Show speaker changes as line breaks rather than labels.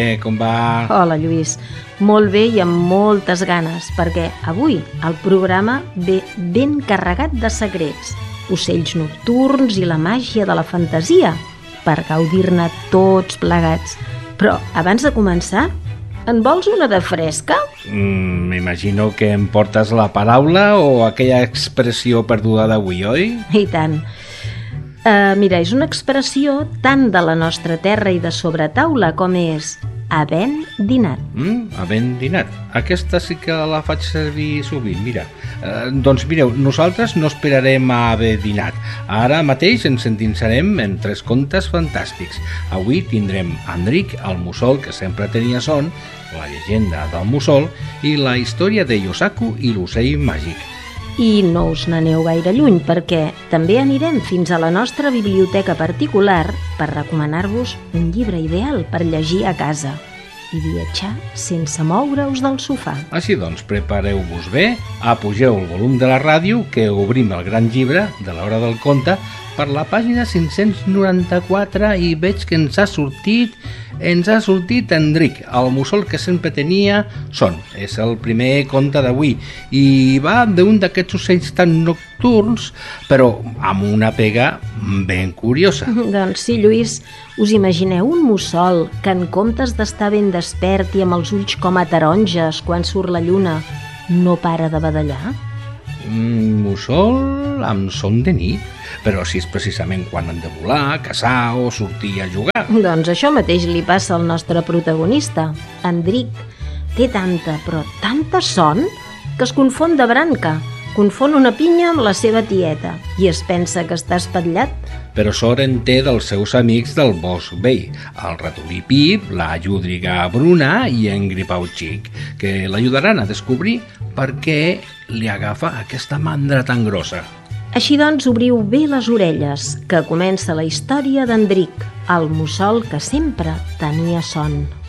Com va?
Hola, Lluís. Molt bé i amb moltes ganes, perquè avui el programa ve ben carregat de secrets, ocells nocturns i la màgia de la fantasia, per gaudir-ne tots plegats. Però abans de començar, en vols una de fresca?
M'imagino que em portes la paraula o aquella expressió perduda d'avui, oi?
I tant. Mira, és una expressió tant de la nostra terra i de sobretaula com és havent dinat.
Havent dinat. Aquesta sí que la faig servir sovint, mira. Doncs mireu, nosaltres no esperarem a haver dinat. Ara mateix ens endinsarem en 3 contes fantàstics. Avui tindrem Enric, el mussol que sempre tenia son, la llegenda del mussol i la història de Yosaku i l'ocell màgic.
I no us n'aneu gaire lluny, perquè també anirem fins a la nostra biblioteca particular per recomanar-vos un llibre ideal per llegir a casa i viatjar sense moure-us del sofà.
Així doncs, prepareu-vos bé, apugeu el volum de la ràdio, que obrim el gran llibre de l'hora del conte per la pàgina 594 i veig que ens ha sortit Enric, el mussol que sempre tenia son. És el primer conte d'avui i va d'un d'aquests ocells tan nocturns, però amb una pega ben curiosa.
Doncs sí, Lluís, us imagineu un mussol que en comptes d'estar ben despert i amb els ulls com a taronges quan surt la lluna, no para de badallar?
Mussol amb son de nit, però si és precisament quan han de volar, caçar o sortir a jugar.
Doncs això mateix li passa al nostre protagonista. Enric té tanta, però tanta son, que es confon de branca, confon una pinya amb la seva tieta i es pensa que està espatllat.
Però sort en té dels seus amics del bosc vell, el ratolí Pip, la llúdriga Bruna i en Gripau Xic, que l'ajudaran a descobrir per què li agafa aquesta mandra tan grossa.
Així doncs, obriu bé les orelles, que comença la història d'Enric, el mussol que sempre tenia son.